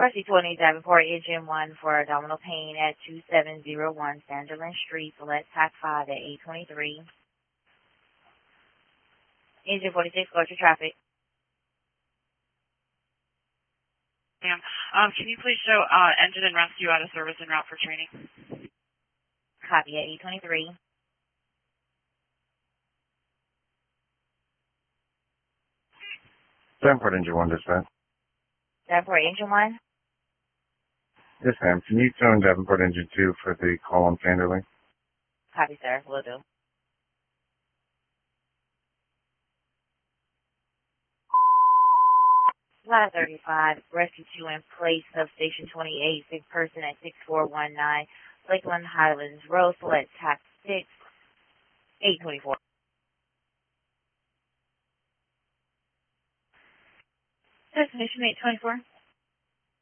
RC20 Davenport, Engine 1 for abdominal pain at 2701 Sanderland Street. Select TAC 5 at 823. Engine 46, go to traffic. Ma'am, can you please show engine and rescue out of service en route for training? Copy at 823. Davenport Engine 1, dispatch. Davenport Engine 1. Yes, ma'am. Can you phone Davenport Engine 2 for the call on Sanderling? Copy, sir. Will do. Line 35, Rescue 2 in place, substation 28, sick person at 6419, Lakeland Highlands Road, select TAC 6, 824. Destination 824.